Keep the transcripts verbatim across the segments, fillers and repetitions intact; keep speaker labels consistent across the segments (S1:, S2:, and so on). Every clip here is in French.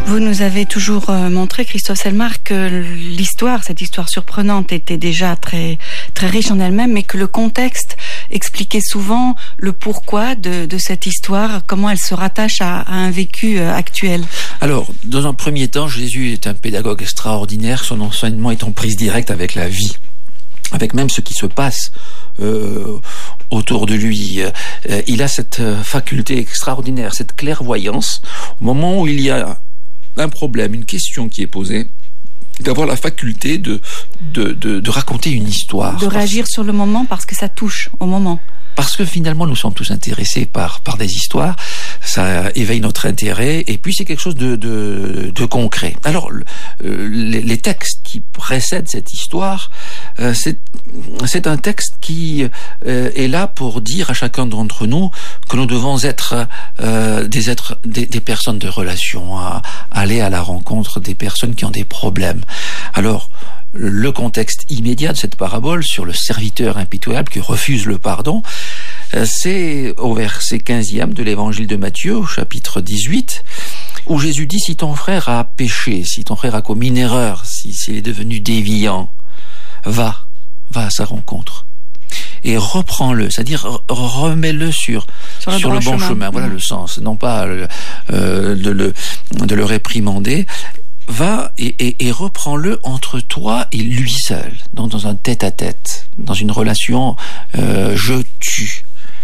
S1: Vous nous avez toujours montré, Christophe Selmar, que l'histoire, cette histoire surprenante, était déjà très, très riche en elle-même, mais que le contexte expliquait souvent le pourquoi de, de cette histoire, comment elle se rattache à, à un vécu actuel.
S2: Alors, dans un premier temps, Jésus est un pédagogue extraordinaire, son enseignement est en prise directe avec la vie, avec même ce qui se passe euh, autour de lui. Euh, il a cette faculté extraordinaire, cette clairvoyance, au moment où il y a un problème, une question qui est posée, d'avoir la faculté de, de, de, de raconter une histoire.
S1: De réagir sur le moment parce que ça touche au moment.
S2: Parce que finalement, nous sommes tous intéressés par, par des histoires, ça éveille notre intérêt, et puis c'est quelque chose de, de, de concret. Alors, euh, les, les textes qui précèdent cette histoire, euh, c'est, c'est un texte qui euh, est là pour dire à chacun d'entre nous que nous devons être euh, des êtres, des, des personnes de relation, à, à aller à la rencontre des personnes qui ont des problèmes. Alors, le contexte immédiat de cette parabole sur le serviteur impitoyable qui refuse le pardon, c'est au verset quinzième de l'évangile de Matthieu, au chapitre dix-huit, où Jésus dit: si ton frère a péché, si ton frère a commis une erreur, si, s'il est devenu déviant, va, va à sa rencontre et reprends-le, c'est-à-dire remets-le sur, sur le, sur le bon chemin. chemin. Voilà mmh. le sens, non pas euh, de, le, de le réprimander. Va et, et, et reprends-le entre toi et lui seul, donc dans un tête-à-tête, dans une relation euh, je-tu.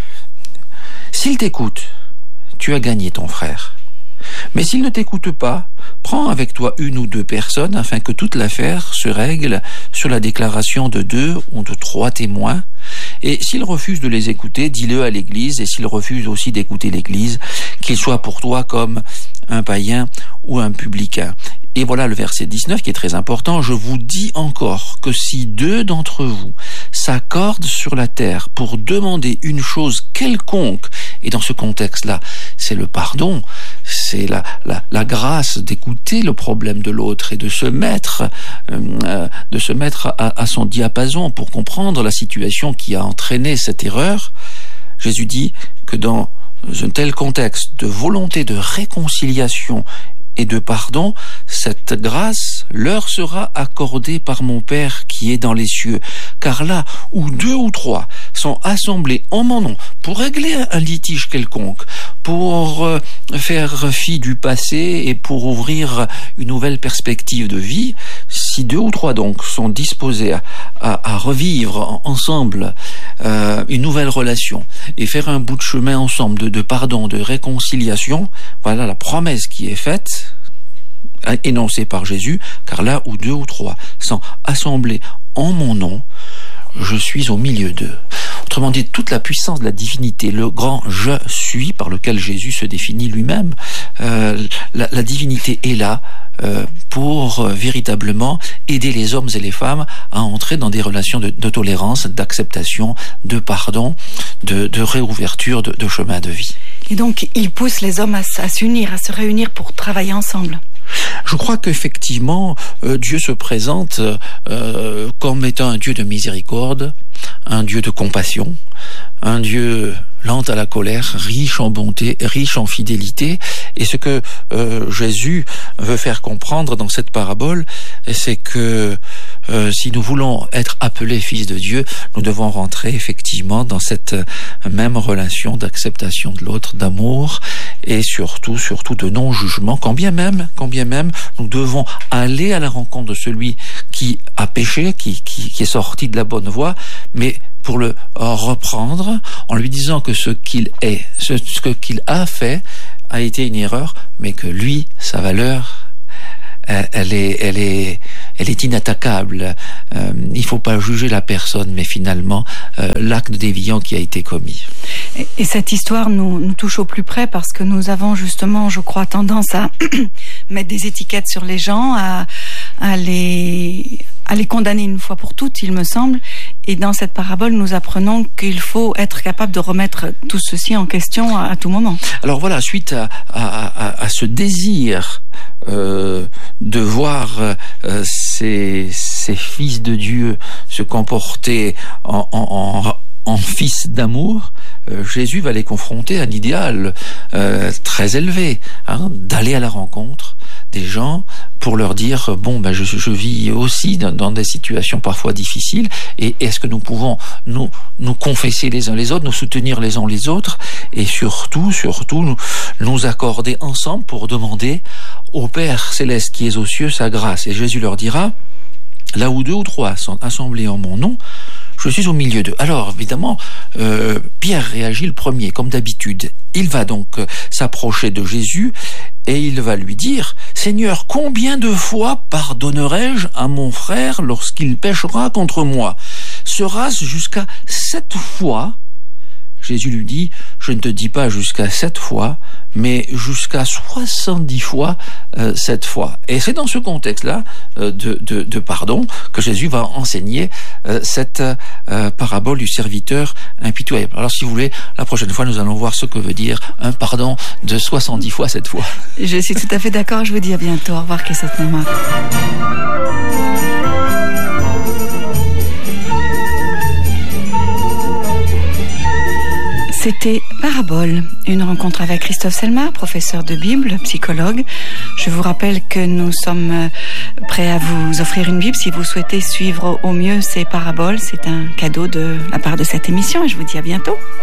S2: S'il t'écoute, tu as gagné ton frère. Mais s'il ne t'écoute pas, prends avec toi une ou deux personnes afin que toute l'affaire se règle sur la déclaration de deux ou de trois témoins. Et s'il refuse de les écouter, dis-le à l'Église, et s'il refuse aussi d'écouter l'Église, qu'il soit pour toi comme un païen ou un publicain. Et voilà le verset dix-neuf qui est très important. Je vous dis encore que si deux d'entre vous s'accordent sur la terre pour demander une chose quelconque, et dans ce contexte-là, c'est le pardon, c'est la, la, la grâce d'écouter le problème de l'autre et de se mettre, euh, de se mettre à, à son diapason pour comprendre la situation qui a entraîné cette erreur. Jésus dit que dans un tel contexte de volonté de réconciliation et de pardon, cette grâce leur sera accordée par mon Père qui est dans les cieux. Car là où deux ou trois sont assemblés en mon nom pour régler un litige quelconque, pour euh, faire fi du passé et pour ouvrir une nouvelle perspective de vie, si deux ou trois donc sont disposés à, à, à revivre ensemble euh, une nouvelle relation et faire un bout de chemin ensemble de, de pardon, de réconciliation, voilà la promesse qui est faite, énoncée par Jésus, car là où deux ou trois sont assemblés en mon nom, je suis au milieu d'eux. Autrement dit, toute la puissance de la divinité, le grand « je suis » par lequel Jésus se définit lui-même, euh, la, la divinité est là euh, pour euh, véritablement aider les hommes et les femmes à entrer dans des relations de, de tolérance, d'acceptation, de pardon, de, de réouverture, de, de chemin de vie.
S1: Et donc, il pousse les hommes à, à s'unir, à se réunir pour travailler ensemble.
S2: Je crois qu'effectivement, euh, Dieu se présente euh, comme étant un Dieu de miséricorde, un Dieu de compassion, un Dieu lent à la colère, riche en bonté, riche en fidélité. Et ce que euh, Jésus veut faire comprendre dans cette parabole, c'est que euh, si nous voulons être appelés fils de Dieu, nous devons rentrer effectivement dans cette même relation d'acceptation de l'autre, d'amour et surtout, surtout de non-jugement, quand bien même, quand bien même, nous devons aller à la rencontre de celui qui a péché, qui, qui, qui est sorti de la bonne voie, mais pour le reprendre en lui disant que ce qu'il est, ce, ce qu'il a fait a été une erreur, mais que lui, sa valeur, elle est, elle est, elle est inattaquable. Euh, il ne faut pas juger la personne, mais finalement euh, l'acte déviant qui a été commis.
S1: Et, et cette histoire nous, nous touche au plus près parce que nous avons justement, je crois, tendance à mettre des étiquettes sur les gens, à, à les à les condamner une fois pour toutes, il me semble. Et dans cette parabole, nous apprenons qu'il faut être capable de remettre tout ceci en question à, à tout moment.
S2: Alors voilà, suite à, à, à, à ce désir euh, de voir euh, ces, ces fils de Dieu se comporter en, en, en en fils d'amour, euh, Jésus va les confronter à un idéal euh, très élevé, hein, d'aller à la rencontre, des gens pour leur dire bon ben je, je vis aussi dans, dans des situations parfois difficiles, et est-ce que nous pouvons nous nous confesser les uns les autres, nous soutenir les uns les autres, et surtout surtout nous nous accorder ensemble pour demander au Père céleste qui est aux cieux sa grâce. Et Jésus leur dira: là où deux ou trois sont assemblés en mon nom, je suis au milieu d'eux. Alors évidemment, euh, Pierre réagit le premier, comme d'habitude. Il va donc euh, s'approcher de Jésus et il va lui dire: Seigneur, combien de fois pardonnerai-je à mon frère lorsqu'il péchera contre moi? Sera-ce jusqu'à sept fois? Jésus lui dit: je ne te dis pas jusqu'à sept fois, mais jusqu'à soixante-dix fois euh, sept fois. Et c'est dans ce contexte-là euh, de, de, de pardon que Jésus va enseigner euh, cette euh, parabole du serviteur impitoyable. Alors si vous voulez, la prochaine fois, nous allons voir ce que veut dire un pardon de soixante-dix fois sept fois.
S1: Je suis tout à fait d'accord, je vous dis à bientôt. Au revoir, que cette mémoire. C'était Parabole, une rencontre avec Christophe Selma, professeur de Bible, psychologue. Je vous rappelle que nous sommes prêts à vous offrir une Bible si vous souhaitez suivre au mieux ces paraboles. C'est un cadeau de la part de cette émission et je vous dis à bientôt.